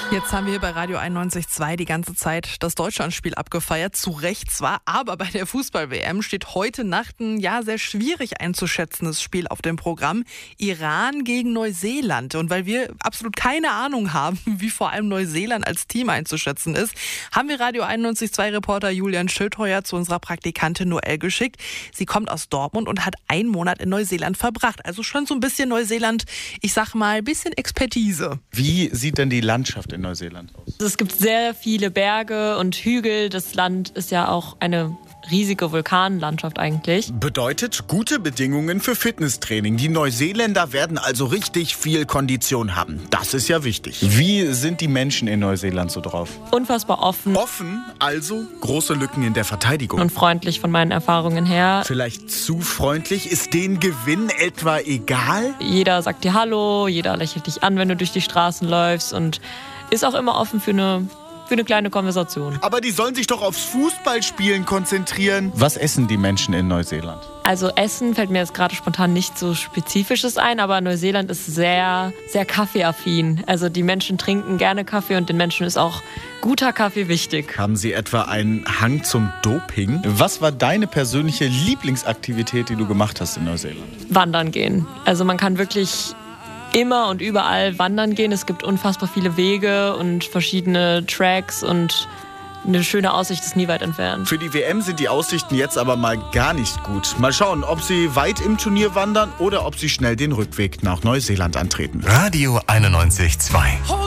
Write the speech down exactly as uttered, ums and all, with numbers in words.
Jetzt haben wir hier bei Radio einundneunzig Komma zwei die ganze Zeit das Deutschlandspiel abgefeiert, zu Recht zwar, aber bei der Fußball-W M steht heute Nacht ein ja sehr schwierig einzuschätzendes Spiel auf dem Programm. Iran gegen Neuseeland. Und weil wir absolut keine Ahnung haben, wie vor allem Neuseeland als Team einzuschätzen ist, haben wir Radio einundneunzig Komma zwei Reporter Julian Schildheuer zu unserer Praktikantin Noelle geschickt. Sie kommt aus Dortmund und hat einen Monat in Neuseeland verbracht. Also schon so ein bisschen Neuseeland, ich sag mal, ein bisschen Expertise. Wie sieht denn die Landschaft in Neuseeland aus? Es gibt sehr viele Berge und Hügel. Das Land ist ja auch eine riesige Vulkanlandschaft eigentlich. Bedeutet gute Bedingungen für Fitnesstraining. Die Neuseeländer werden also richtig viel Kondition haben. Das ist ja wichtig. Wie sind die Menschen in Neuseeland so drauf? Unfassbar offen. Offen, also große Lücken in der Verteidigung. Und freundlich von meinen Erfahrungen her. Vielleicht zu freundlich? Ist denen Gewinn etwa egal? Jeder sagt dir Hallo, jeder lächelt dich an, wenn du durch die Straßen läufst und ist auch immer offen für eine, für eine kleine Konversation. Aber die sollen sich doch aufs Fußballspielen konzentrieren. Was essen die Menschen in Neuseeland? Also Essen fällt mir jetzt gerade spontan nicht so Spezifisches ein, aber Neuseeland ist sehr, sehr kaffeeaffin. Also die Menschen trinken gerne Kaffee und den Menschen ist auch guter Kaffee wichtig. Haben Sie etwa einen Hang zum Doping? Was war deine persönliche Lieblingsaktivität, die du gemacht hast in Neuseeland? Wandern gehen. Also man kann wirklich immer und überall wandern gehen. Es gibt unfassbar viele Wege und verschiedene Tracks und eine schöne Aussicht ist nie weit entfernt. Für die W M sind die Aussichten jetzt aber mal gar nicht gut. Mal schauen, ob sie weit im Turnier wandern oder ob sie schnell den Rückweg nach Neuseeland antreten. Radio einundneunzig Komma zwei.